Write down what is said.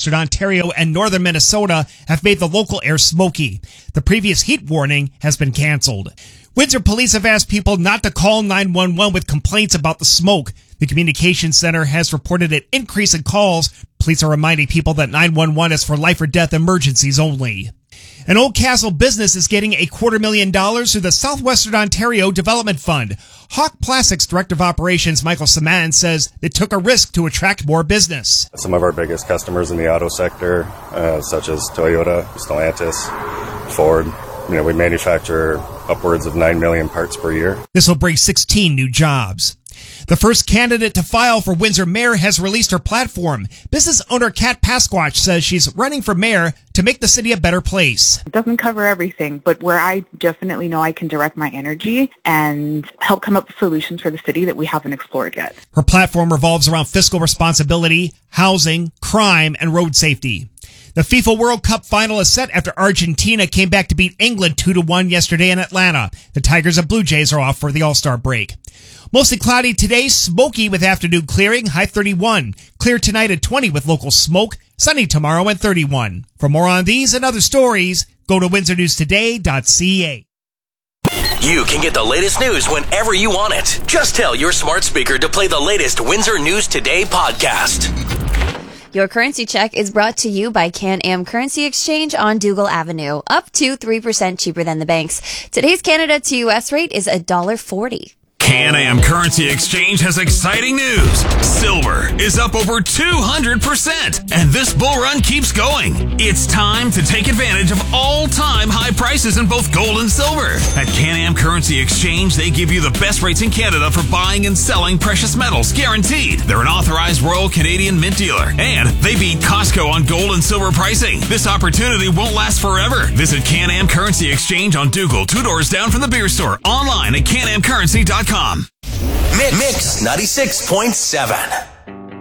southwestern Ontario and northern Minnesota have made the local air smoky. The previous heat warning has been canceled. Windsor police have asked people not to call 911 with complaints about the smoke. The communications center has reported an increase in calls. Police are reminding people that 911 is for life or death emergencies only. An Oldcastle business is getting $250,000 through the Southwestern Ontario Development Fund. Hawk Plastics Director of Operations Michael Saman says they took a risk to attract more business. Some of our biggest customers in the auto sector, such as Toyota, Stellantis, Ford, we manufacture upwards of 9 million parts per year. This will bring 16 new jobs. The first candidate to file for Windsor mayor has released her platform. Business owner Kat Pasquatch says she's running for mayor to make the city a better place. It doesn't cover everything, but where I definitely know I can direct my energy and help come up with solutions for the city that we haven't explored yet. Her platform revolves around fiscal responsibility, housing, crime, and road safety. The FIFA World Cup final is set after Argentina came back to beat England 2-1 yesterday in Atlanta. The Tigers and Blue Jays are off for the All-Star break. Mostly cloudy today, smoky with afternoon clearing, high 31. Clear tonight at 20 with local smoke, sunny tomorrow at 31. For more on these and other stories, go to windsornewstoday.ca. You can get the latest news whenever you want it. Just tell your smart speaker to play the latest Windsor News Today podcast. Your currency check is brought to you by Can-Am Currency Exchange on Dougal Avenue, up to 3% cheaper than the banks. Today's Canada to U.S. rate is $1.40. Can-Am Currency Exchange has exciting news. Silver is up over 200%, and this bull run keeps going. It's time to take advantage of all-time high prices in both gold and silver. At Can-Am Currency Exchange, they give you the best rates in Canada for buying and selling precious metals, guaranteed. They're an authorized Royal Canadian Mint dealer, and they beat Costco on gold and silver pricing. This opportunity won't last forever. Visit Can-Am Currency Exchange on Dougal, 2 doors down from the beer store, online at canamcurrency.com. Mix 96.7.